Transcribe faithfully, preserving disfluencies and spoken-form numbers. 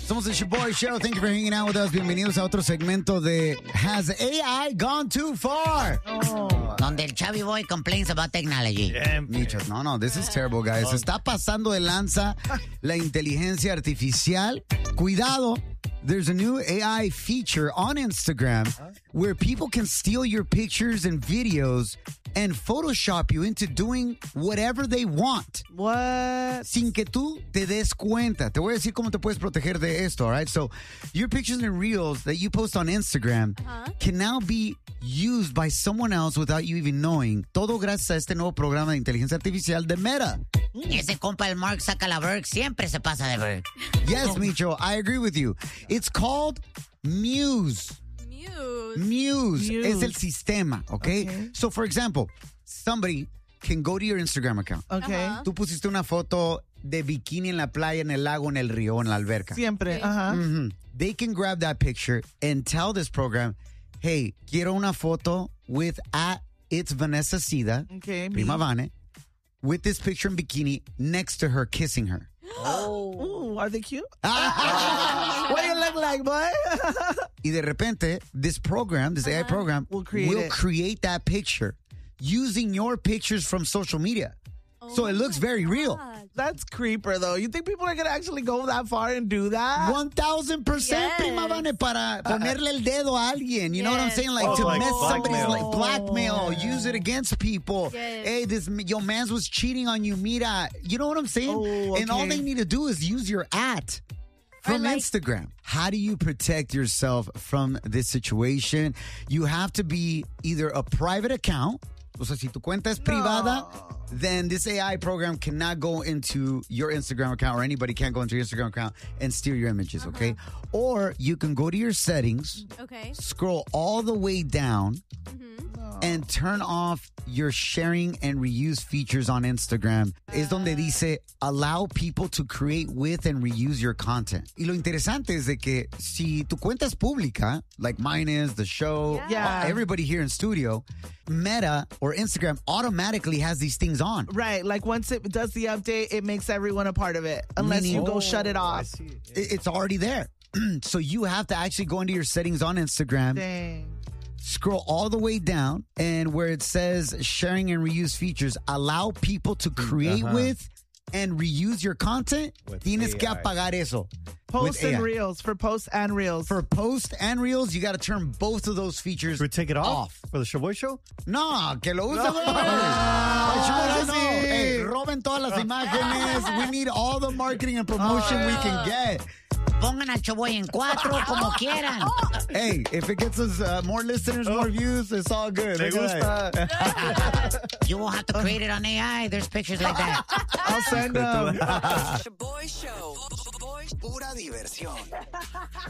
Somos el Shoboy Show. Thank you for hanging out with us. Bienvenidos a otro segmento de Has A I Gone Too Far? Oh. Donde el Chubby Boy complains about technology. Michos, no, no, this is terrible, guys. Se está pasando de lanza la inteligencia artificial. Cuidado. There's a new A I feature on Instagram where people can steal your pictures and videos and Photoshop you into doing whatever they want. What? Sin que tú te des cuenta. Te voy a decir cómo te puedes proteger de esto, all right? So, your pictures and reels that you post on Instagram uh-huh. can now be used by someone else without you even knowing. Todo gracias a este nuevo programa de inteligencia artificial de Meta. Ese compa el Mark Zuckerberg siempre se pasa de Berg. Yes, Micho, I agree with you. It's called Muse. Muse. Muse. Muse. Es el sistema, okay? Okay. So, for example, somebody can go to your Instagram account. Okay. Uh-huh. Tú pusiste una foto de bikini en la playa, en el lago, en el río, en la alberca. Siempre. Ajá. Mm-hmm. They can grab that picture and tell this program, hey, quiero una foto with at it's Vanessa Sida, Okay. Prima me. Vane, with this picture in bikini next to her kissing her. Oh. Ooh, are they cute? What do you look like, boy? Y de repente, this program, this A I program, Will create will it. create that picture using your pictures from social media. So it looks very real. That's creeper, though. You think people are going to actually go that far and do that? one thousand percent, Yes. Prima Vane, para ponerle el dedo a alguien. You know what I'm Yes. saying? Like Oh, to like mess somebody's blackmail. like blackmail, use it against people. Yes. Hey, this your man's was cheating on you, mira. You know what I'm saying? Oh, And all okay. they need to do is use your at from like- Instagram. How do you protect yourself from this situation? You have to be either a private account. O sea, si tu cuenta es privada, then this A I program cannot go into your Instagram account, or anybody can't go into your Instagram account and steal your images, okay? Or you can go to your settings, Okay. scroll all the way down, and turn off your sharing and reuse features on Instagram. Es donde dice, allow people to create with and reuse your content. Y lo interesante es de que si tu cuenta es pública, like mine is, the show, Yeah. everybody here in studio, Meta or Instagram automatically has these things on. Right. Like once it does the update, it makes everyone a part of it. Unless Meaning- you go shut it I off. see. Yeah. It- It's already there. So you have to actually go into your settings on Instagram, Dang. scroll all the way down, and where it says sharing and reuse features, allow people to create Uh-huh. with and reuse your content. With Tienes que A I. apagar eso. Posts With A I. and reels. For posts and reels. For post and reels, you got to turn both of those features Should we take it off, off. for the Shoboy Show? No, que lo usen. güey. Ah, Ay, no. sí. Hey, roben todas las imágenes. We need all the marketing and promotion we can get. Pongan al Choboy en cuatro, como quieran. Hey, if it gets us uh, more listeners, more views, it's all good. Me Look at that. gusta. You won't have to create it on A I. There's pictures like that. I'll send them. Shoboy Show. Pura diversión.